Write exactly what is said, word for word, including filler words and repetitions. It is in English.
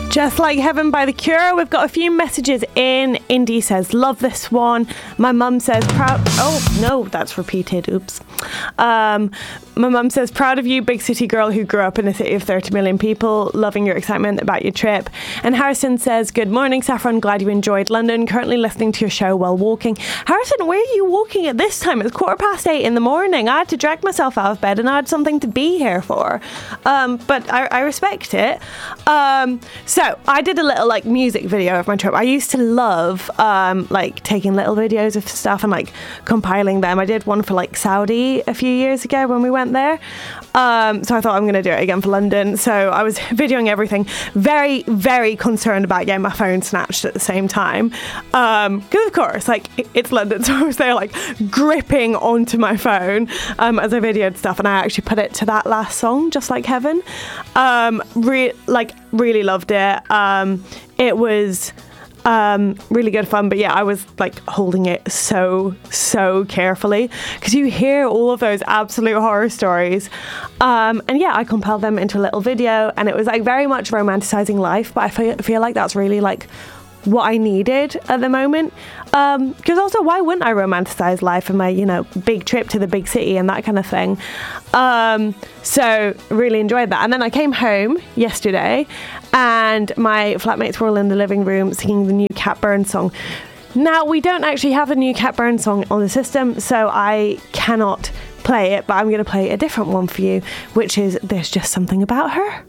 Just Like Heaven by The Cure. We've got a few messages in. Indy says, love this one. My mum says, proud... Oh, no, that's repeated. Oops. Um, my mum says, proud of you, big city girl who grew up in a city of thirty million people. Loving your excitement about your trip. And Harrison says, good morning, Saffron. Glad you enjoyed London. Currently listening to your show while walking. Harrison, where are you walking at this time? It's quarter past eight in the morning. I had to drag myself out of bed and I had something to be here for. Um, but I, I respect it. Um, so I did a little like music video of my trip. I used to love um, like taking little videos of stuff and like compiling them. I did one for like Saudi a few years ago when we went there. Um, so I thought I'm going to do it again for London. So I was videoing everything. Very, very concerned about getting my phone snatched at the same time. Um, because of course, like it's London. So I was there like gripping onto my phone um, as I videoed stuff. And I actually put it to that last song, Just Like Heaven. Um, re- like really loved it. Um, it was... Um, really good fun, but yeah, I was like holding it so so carefully because you hear all of those absolute horror stories, um, and yeah, I compiled them into a little video, and it was like very much romanticizing life, but I feel, feel like that's really like what I needed at the moment, because um, also why wouldn't I romanticize life and my, you know, big trip to the big city and that kind of thing. Um, so really enjoyed that. And then I came home yesterday and my flatmates were all in the living room singing the new Cat Burns song. Now, we don't actually have a new Cat Burns song on the system, so I cannot play it, but I'm going to play a different one for you, which is There's Just Something About Her.